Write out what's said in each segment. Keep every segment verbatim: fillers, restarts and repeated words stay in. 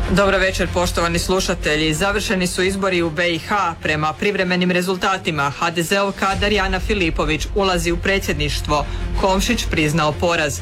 Dobro večer, poštovani slušatelji. Završeni su izbori u B i H. Prema privremenim rezultatima ha de zeovka Darijana Filipović ulazi u predsjedništvo. Komšić priznao poraz.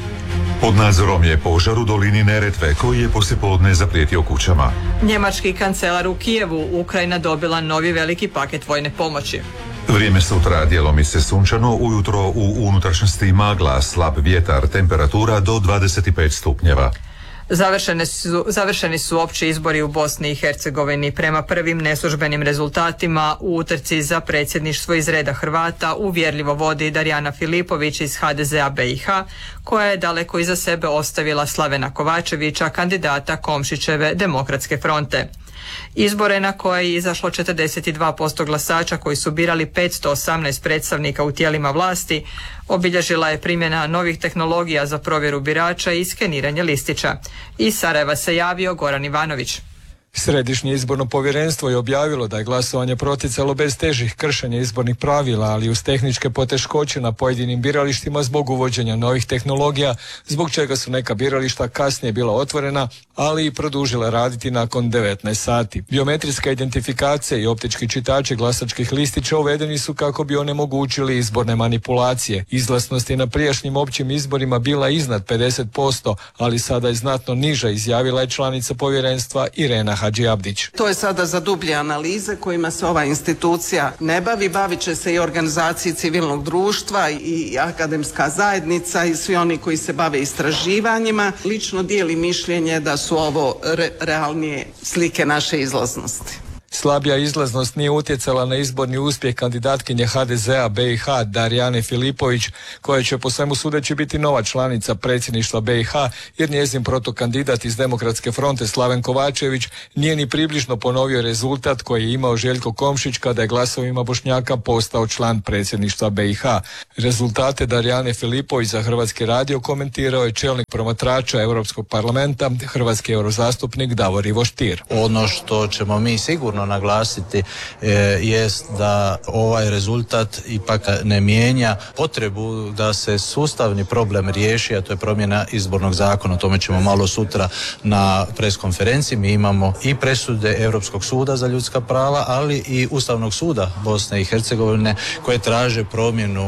Pod nadzorom je požar u dolini Neretve koji je poslijepodne zaprijetio kućama. Njemački kancelar u Kijevu. Ukrajina dobila novi veliki paket vojne pomoći. Vrijeme sutra djelomice sunčano, ujutro u unutrašnjosti magla, slab vjetar, temperatura do dvadeset pet stupnjeva. Završeni su, završeni su opći izbori u Bosni i Hercegovini. Prema prvim neslužbenim rezultatima u utrci za predsjedništvo iz reda Hrvata uvjerljivo vodi Darijana Filipović iz ha de zea B i H, koja je daleko iza sebe ostavila Slavena Kovačevića, kandidata Komšićeve Demokratske fronte. Izbore na koje je izašlo četrdeset dva posto glasača koji su birali petsto osamnaest predstavnika u tijelima vlasti, obilježila je primjena novih tehnologija za provjeru birača i skeniranje listića. Iz Sarajeva se javio Goran Ivanović. Središnje izborno povjerenstvo je objavilo da je glasovanje proticalo bez težih kršenja izbornih pravila, ali uz tehničke poteškoće na pojedinim biralištima zbog uvođenja novih tehnologija, zbog čega su neka birališta kasnije bila otvorena, ali i produžila raditi nakon devetnaest sati. Biometrijska identifikacija i optički čitači glasačkih listića uvedeni su kako bi onemogućili izborne manipulacije. Izlaznost je na prijašnjim općim izborima bila iznad pedeset posto, ali sada je znatno niža, izjavila je članica povjerenstva Irena Hadžiabdić. To je sada za dublje analize kojima se ova institucija ne bavi. Bavit će se i organizaciji civilnog društva i akademska zajednica i svi oni koji se bave istraživanjima. Lično dijeli mišljenje da su ovo re- realnije slike naše izlaznosti. Slabija izlaznost nije utjecala na izborni uspjeh kandidatkinje ha de zea B i H Darijane Filipović, koja će po svemu sudeći biti nova članica predsjedništva B i H, jer njezin protukandidat iz Demokratske fronte Slaven Kovačević nije ni približno ponovio rezultat koji je imao Željko Komšić kada je glasovima Bošnjaka postao član predsjedništva B i H. Rezultate Darijane Filipović za Hrvatski radio komentirao je čelnik promatrača Europskog parlamenta, hrvatski eurozastupnik Davor Ivo Stier. Ono što ćemo mi sigurno naglasiti e, jest da ovaj rezultat ipak ne mijenja potrebu da se sustavni problem riješi, a to je promjena izbornog zakona. O tome ćemo malo sutra na preskonferenciji. Mi imamo i presude Europskog suda za ljudska prava, ali i Ustavnog suda Bosne i Hercegovine koje traže promjenu